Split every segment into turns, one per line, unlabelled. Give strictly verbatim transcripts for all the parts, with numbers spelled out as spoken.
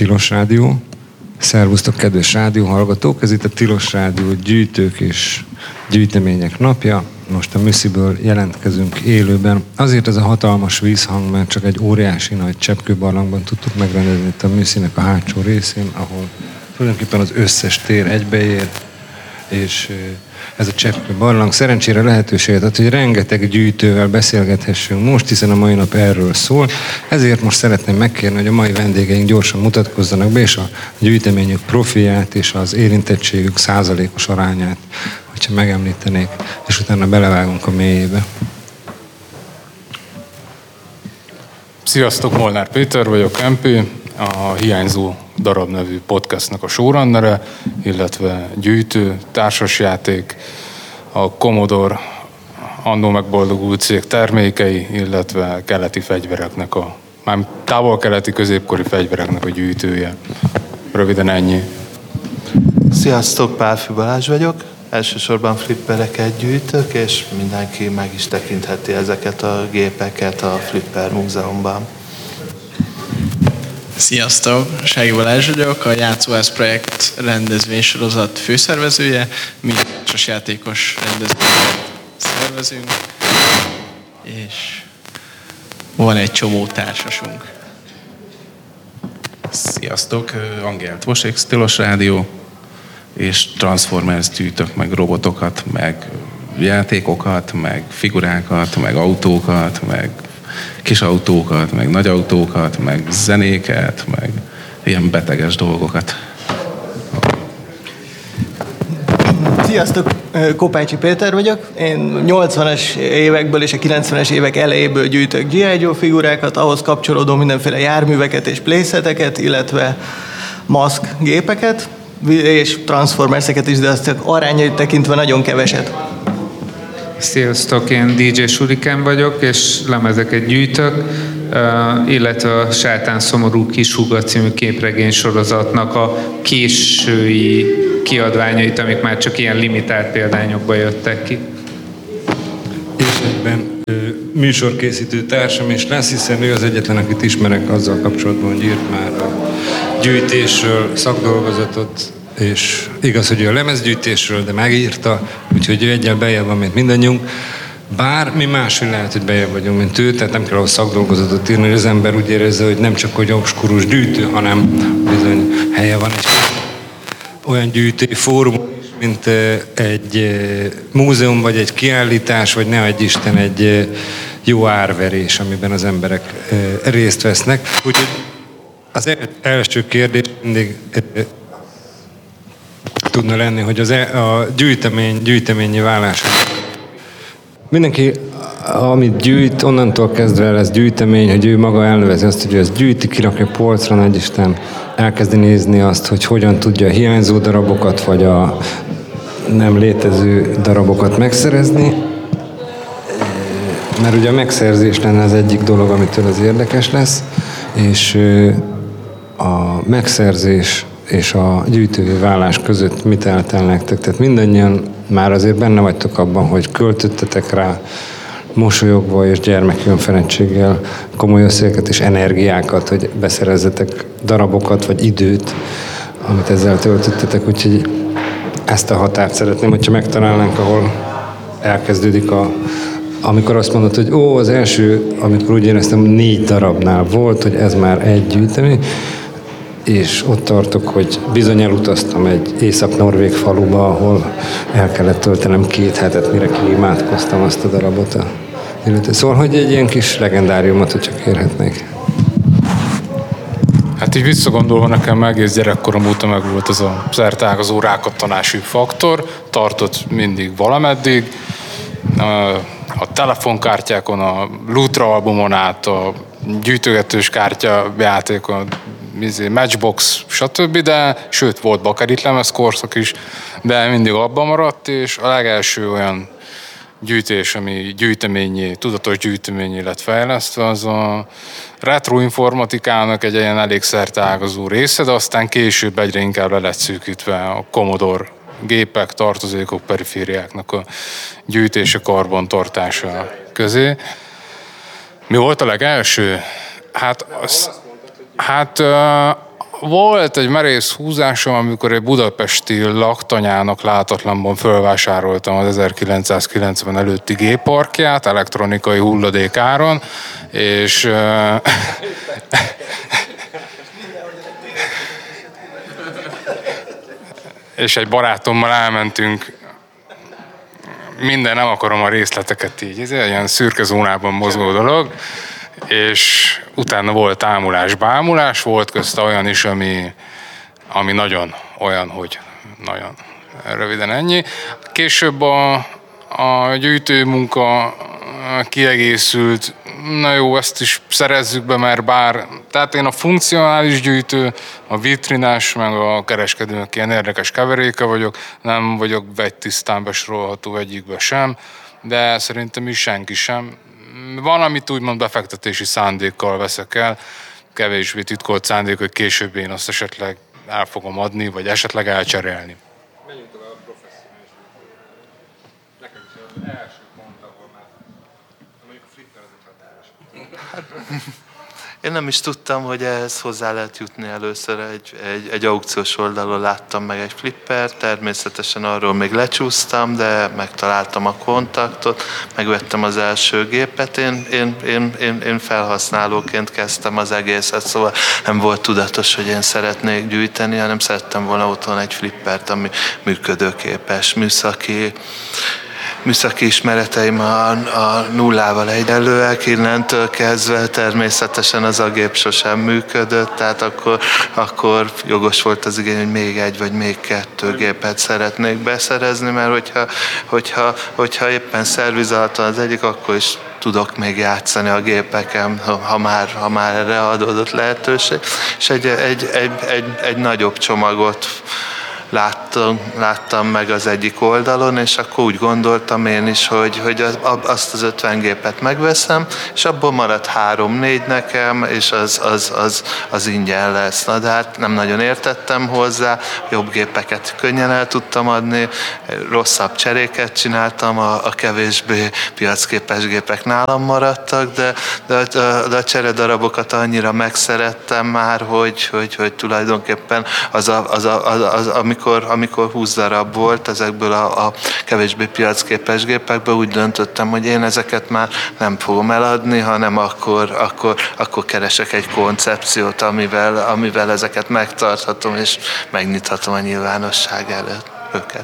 Tilos Rádió. Szervusztok, kedves rádióhallgatók! Ez itt a Tilos Rádió gyűjtők és gyűjtemények napja. Most a Műsziből jelentkezünk élőben. Azért ez a hatalmas vízhang, mert csak egy óriási nagy cseppkőbarlangban tudtuk megrendezni itt a Műszinek a hátsó részén, ahol tulajdonképpen az összes tér egybeér, és ez a cseppkőbarlang szerencsére lehetőséget ad, hogy rengeteg gyűjtővel beszélgethessünk most, hiszen a mai nap erről szól. Ezért most szeretném megkérni, hogy a mai vendégeink gyorsan mutatkozzanak be, és a gyűjteményük profilját és az érintettségük százalékos arányát, hogyha megemlítenék, és utána belevágunk a mélyébe.
Sziasztok, Molnár Péter vagyok, em pé, a Hiányzó darab nevű podcastnak a showrunnere, illetve gyűjtő, társasjáték, a Commodore annó megboldogult cég termékei, illetve keleti fegyvereknek a, már távol-keleti középkori fegyvereknek a gyűjtője. Röviden ennyi.
Sziasztok, Pálfi Balázs vagyok. Elsősorban flippereket gyűjtök, és mindenki meg is tekintheti ezeket a gépeket a Flipper Múzeumban.
Sziasztok! Sági Balázs vagyok, a Játszóház projekt rendezvénysorozat főszervezője. Mi társas játékos rendezvényeket szervezünk, és van egy csomó társasunk.
Sziasztok! Angel Tvosik, Tilos Rádió, és Transformers gyűjtök, meg robotokat, meg játékokat, meg figurákat, meg autókat, meg kis autókat, meg nagy autókat, meg zenéket, meg ilyen beteges dolgokat.
Sziasztok, Kopácsi Péter vagyok. Én nyolcvanas évekből és a kilencvenes évek elejéből gyűjtök gé i. Joe figurákat, ahhoz kapcsolódó mindenféle járműveket és playseteket, illetve maszk gépeket, és Transformerseket is, de azt csak arányait tekintve nagyon keveset.
Sziasztok, én dé dzsé Shuriken vagyok, és lemezeket gyűjtök, illetve a Sátán szomorú kishúga című képregény sorozatnak a késői kiadványait, amik már csak ilyen limitált példányokban jöttek ki.
És egyben műsorkészítő társam is lesz, hiszen ő az egyetlen, akit ismerek azzal kapcsolatban, hogy írt már a gyűjtésről szakdolgozatot, és igaz, hogy ő a lemezgyűjtésről, de megírta, úgyhogy ő egyel bejebb van, mint mindannyiunk. Bár mi máshogy lehet, hogy bejebb vagyunk, mint ő, tehát nem kell ahhoz szakdolgozatot írni, hogy az ember úgy érezze, hogy nem csak hogy obskurus gyűjtő, hanem bizony helye van egy olyan gyűjtői fórum, mint egy múzeum, vagy egy kiállítás, vagy ne adj Isten egy jó árverés, amiben az emberek részt vesznek. Úgyhogy az első kérdés mindig tudna lenni, hogy az e, a gyűjtemény, gyűjteményi válás. Mindenki, amit gyűjt, onnantól kezdve lesz gyűjtemény, hogy ő maga elnevezi azt, hogy ő ezt gyűjti, kirakja polcra, nagyisten, elkezdi nézni azt, hogy hogyan tudja a hiányzó darabokat, vagy a nem létező darabokat megszerezni. Mert ugye a megszerzés lenne az egyik dolog, amitől az érdekes lesz, és a megszerzés és a gyűjtővé válás között mit eltel nektek? Tehát mindannyian már azért benne vagytok abban, hogy költöttetek rá mosolyogva és gyermekönfeledtséggel komoly összegeket és energiákat, hogy beszerezzetek darabokat vagy időt, amit ezzel töltöttetek. Úgyhogy ezt a határt szeretném, hogyha megtalálnánk, ahol elkezdődik a amikor azt mondod, hogy ó, az első, amikor úgy éreztem, négy darabnál volt, hogy ez már egy gyűjtemény, és ott tartok, hogy bizony elutaztam egy észak-norvég faluba, ahol el kellett töltenem két hetet, mire kiimádkoztam azt a darabot. Szóval, hogy egy ilyen kis legendáriumot, hogyha kérhetnék.
Hát így visszagondolva nekem egész gyerekkorom óta meg volt ez a szerteágazó rákattanási faktor, tartott mindig valameddig. A telefonkártyákon, a Lutra albumon át, a gyűjtögetős kártya játékon, Matchbox, stb., de sőt, volt bakerit lemez korszak is, de mindig abban maradt, és a legelső olyan gyűjtés, ami gyűjteményé, tudatos gyűjteményé lett fejlesztve, az a retroinformatikának egy ilyen elég szerteágazó része, de aztán később egyre inkább le lett szűkítve a Commodore gépek, tartozékok, perifériáknak a gyűjtése, karbantartása közé. Mi volt a legelső? Hát, az, hát volt egy merész húzásom, amikor egy budapesti laktanyának látatlanban fölvásároltam az ezerkilencszázkilencven előtti gépparkját elektronikai hulladékáron, és és egy barátommal elmentünk, minden, nem akarom a részleteket így, ez egy ilyen szürke zónában mozgó dolog, és utána volt ámulás, bámulás, volt közte olyan is, ami, ami nagyon olyan, hogy nagyon röviden ennyi. Később a, a gyűjtőmunka kiegészült, na jó, ezt is szerezzük be, mert bár, tehát én a funkcionális gyűjtő, a vitrinás, meg a kereskedőnek ilyen érdekes keveréke vagyok, nem vagyok vegytisztán besorolható egyikbe sem, de szerintem is senki sem. Van, amit úgymond befektetési szándékkal veszek el, kevésbé titkolt szándék, hogy később én azt esetleg el fogom adni, vagy esetleg elcserélni. Menjünk tovább a professzionális. Nekem is az első pont, ahol már mondjuk a flipper az egy határos.
Én nem is tudtam, hogy ehhez hozzá lehet jutni először. Egy, egy, egy aukciós oldalon láttam meg egy flipper, természetesen arról még lecsúsztam, de megtaláltam a kontaktot, megvettem az első gépet. Én, én, én, én, én felhasználóként kezdtem az egészet, szóval nem volt tudatos, hogy én szeretnék gyűjteni, hanem szerettem volna otthon egy flippert, ami működőképes, műszaki, műszaki ismereteim a, a nullával egyenlőek, innentől kezdve természetesen az a gép sosem működött, tehát akkor, akkor jogos volt az igény, hogy még egy vagy még kettő gépet szeretnék beszerezni, mert hogyha, hogyha, hogyha éppen szervizalaton az egyik, akkor is tudok még játszani a gépeken, ha már, ha már erre adódott lehetőség, és egy, egy, egy, egy, egy nagyobb csomagot Láttam, láttam meg az egyik oldalon, és akkor úgy gondoltam én is, hogy, hogy az, azt az ötven gépet megveszem, és abból marad három-négy nekem, és az, az, az, az ingyen lesz. Na de hát nem nagyon értettem hozzá, jobb gépeket könnyen el tudtam adni, rosszabb cseréket csináltam, a, a kevésbé piacképes gépek nálam maradtak, de, de, de a cseredarabokat annyira megszerettem már, hogy, hogy, hogy tulajdonképpen az, a, az, a, az, az amikor Amikor, amikor húsz darab volt ezekből a, a kevésbé piacképes gépekből, úgy döntöttem, hogy én ezeket már nem fogom eladni, hanem akkor, akkor, akkor keresek egy koncepciót, amivel, amivel ezeket megtarthatom, és megnyithatom a nyilvánosság előtt őket.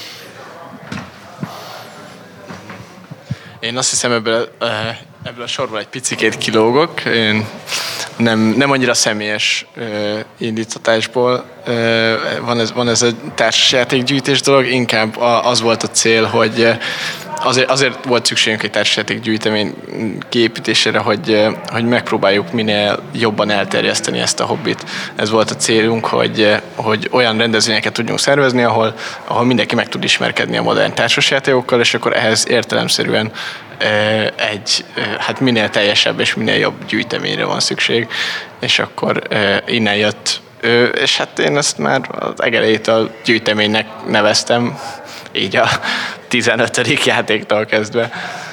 Én azt hiszem, ebből, ebből a sorból egy picikét kilógok. Én nem, nem annyira személyes uh, indítatásból uh, van, ez, van ez a társasjátékgyűjtés dolog, inkább az volt a cél, hogy uh, azért, azért volt szükségünk egy társasjátékgyűjtemény kiépítésére, hogy, uh, hogy megpróbáljuk minél jobban elterjeszteni ezt a hobbit. Ez volt a célunk, hogy, uh, hogy olyan rendezvényeket tudjunk szervezni, ahol, ahol mindenki meg tud ismerkedni a modern társasjátékokkal, és akkor ehhez értelemszerűen egy hát minél teljesebb és minél jobb gyűjteményre van szükség, és akkor innen jött, és hát én ezt már az egelejétől gyűjteménynek neveztem, így a tizenötödik játéktól kezdve.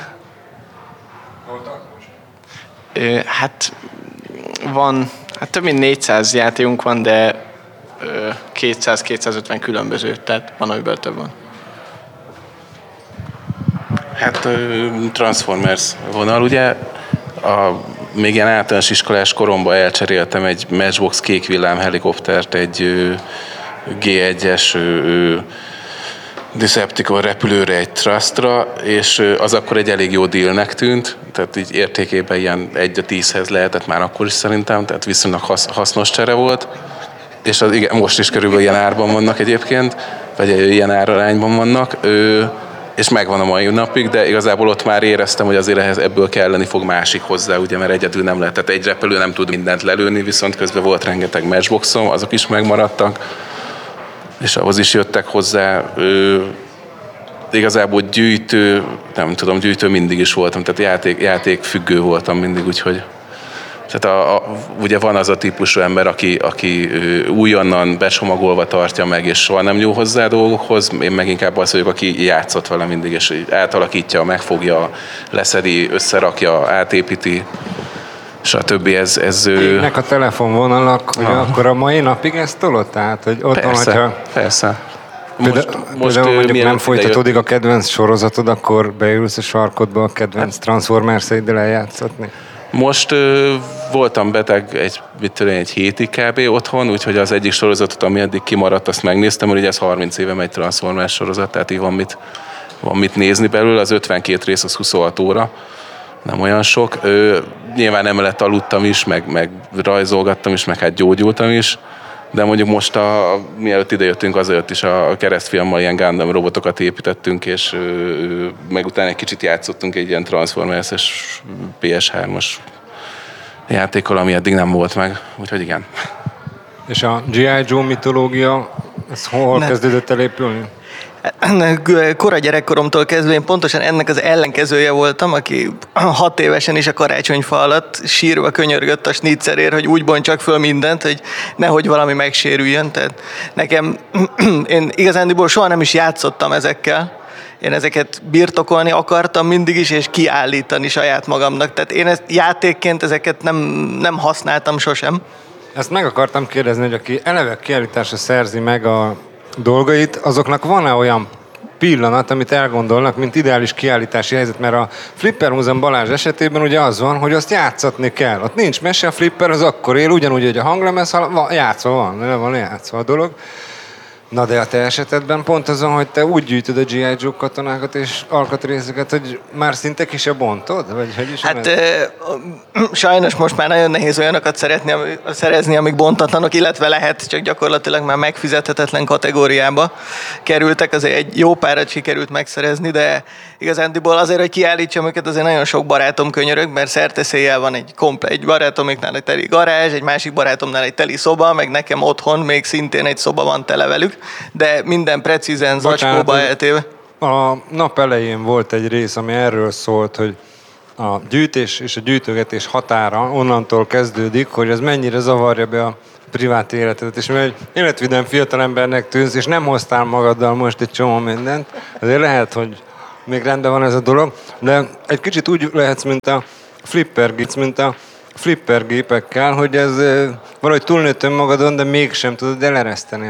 Hát van, hát több mint négyszáz játékunk van, de kétszáz-kétszázötven különböző, tehát van, amiből több van.
Hát Transformers vonal, ugye a, még ilyen általános iskolás koromban elcseréltem egy Matchbox kék villám helikoptert egy gé egyes Decepticon repülőre, egy Trustra, és az akkor egy elég jó dealnek tűnt, tehát így értékében ilyen egy a tízhez lehetett már akkor is szerintem, tehát viszonylag hasznos csere volt, és az, igen, most is körülbelül ilyen árban vannak egyébként, vagy ilyen árarányban vannak, és megvan a mai napig, de igazából ott már éreztem, hogy azért ehhez ebből kelleni fog másik hozzá, ugye, mert egyedül nem lehet. Tehát egy repülő nem tud mindent lelőni, viszont közben volt rengeteg matchboxom, azok is megmaradtak, és ahhoz is jöttek hozzá. Ö, igazából gyűjtő, nem tudom, gyűjtő mindig is voltam, tehát játék, játék függő voltam mindig, úgyhogy tehát a, a, ugye van az a típusú ember, aki, aki újonnan becsomagolva tartja meg, és soha nem nyúl hozzá a dolgokhoz. Én meg inkább az vagyok, aki játszott vele mindig, és átalakítja, megfogja, leszedi, összerakja, átépíti. stb. Ez, ez
Égnek a telefonvonalak, hogy
Ah.
akkor a mai napig ezt tolod? Tehát, hogy ott van,
persze,
hogyha
persze.
Most,
Most,
például
most
mondjuk
mielőtt
nem folytatódik
ide
a kedvenc sorozatod, akkor beülsz a sarkodba a kedvenc Transformers-eiddel eljátszatni?
Most ö, voltam beteg egy, mit tudom, én, egy hétig kb. Otthon, úgyhogy az egyik sorozatot, ami eddig kimaradt, azt megnéztem, hogy ugye ez harminc éve megy Transformers sorozat, tehát így van mit, van mit nézni belőle, az ötvenkét rész, az huszonhat óra, nem olyan sok. Ö, nyilván emellett aludtam is, meg, meg rajzolgattam is, meg hát gyógyultam is, de mondjuk most, a, mielőtt idejöttünk, azért is a keresztfiammal ilyen Gundam robotokat építettünk, és ö, ö, meg utána egy kicsit játszottunk egy ilyen Transformers-es pé es hármas játékkal, ami eddig nem volt meg. Úgyhogy igen.
És a gé i. Joe mitológia, ez hol
Nem.
kezdődött el épülni?
Kora gyerekkoromtól kezdve én pontosan ennek az ellenkezője voltam, aki hat évesen is a karácsonyfa alatt sírva könyörgött a snitzerért, hogy úgy bontsak föl mindent, hogy nehogy valami megsérüljön. Tehát nekem, én igazándiból soha nem is játszottam ezekkel. Én ezeket birtokolni akartam mindig is, és kiállítani saját magamnak. Tehát én ezt játékként ezeket nem, nem használtam sosem.
Ezt meg akartam kérdezni, hogy aki eleve kiállításra szerzi meg a dolgait, azoknak van-e olyan pillanat, amit elgondolnak, mint ideális kiállítási helyzet, mert a Flipper Múzeum Balázs esetében ugye az van, hogy azt játszatni kell. Ott nincs mese, a Flipper az akkor él, ugyanúgy, hogy a hanglemez, ha játszva van, le van játszva a dolog. Na de a te esetedben pont azon, hogy te úgy gyűjtöd a gé i. Joe katonákat és alkatrészeket, hogy már szinte ki se bontod? Vagy hogy is
Hát e, sajnos most már nagyon nehéz olyanokat szeretni, szerezni, amik bontatlanok, illetve lehet, csak gyakorlatilag már megfizethetetlen kategóriába kerültek. Azért egy jó párat sikerült megszerezni, de igazándiból azért, hogy kiállítsam őket, azért nagyon sok barátom könyörög, mert szerteszéjjel van egy komple, egy barátomiknál egy teli garázs, egy másik barátomnál egy teli szoba, meg nekem otthon még szintén egy szoba van tele velük, de minden precízen zacskóba eltéve.
A nap elején volt egy rész, ami erről szólt, hogy a gyűjtés és a gyűjtögetés határa onnantól kezdődik, hogy ez mennyire zavarja be a privát életedet. És mivel egy életvidám fiatalembernek tűnsz, és nem hoztál magaddal most egy csomó mindent, azért lehet, hogy még rendben van ez a dolog, de egy kicsit úgy lehetsz, mint a flipper, mint a flipper gépekkel, hogy ez valahogy túlnőtt önmagadon, de mégsem tudod elereszteni